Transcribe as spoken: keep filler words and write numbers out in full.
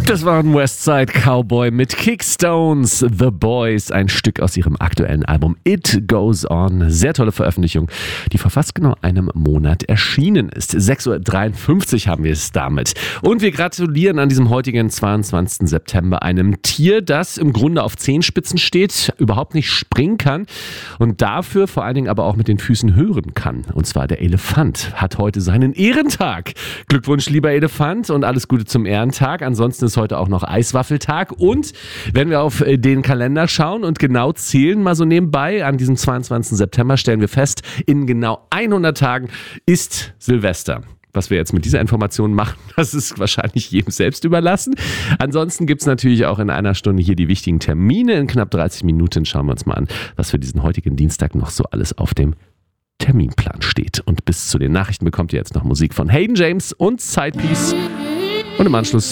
Das war ein Westside Cowboy mit Kickstones, The Boys, ein Stück aus ihrem aktuellen Album It Goes On. Sehr tolle Veröffentlichung, die vor fast genau einem Monat erschienen ist. sechs Uhr dreiundfünfzig haben wir es damit. Und wir gratulieren an diesem heutigen zweiundzwanzigsten September einem Tier, das im Grunde auf Zehenspitzen steht, überhaupt nicht springen kann und dafür vor allen Dingen aber auch mit den Füßen hören kann. Und zwar der Elefant hat heute seinen Ehrentag. Glückwunsch, lieber Elefant, und alles Gute zum Ehrentag. Ansonsten ist heute auch noch Eiswaffeltag. Und wenn wir auf den Kalender schauen und genau zählen, mal so nebenbei, an diesem zweiundzwanzigsten September stellen wir fest, in genau hundert Tagen ist Silvester. Was wir jetzt mit dieser Information machen, das ist wahrscheinlich jedem selbst überlassen. Ansonsten gibt es natürlich auch in einer Stunde hier die wichtigen Termine. In knapp dreißig Minuten schauen wir uns mal an, was für diesen heutigen Dienstag noch so alles auf dem Terminplan steht. Und bis zu den Nachrichten bekommt ihr jetzt noch Musik von Hayden James und Sidepiece. Und im Anschluss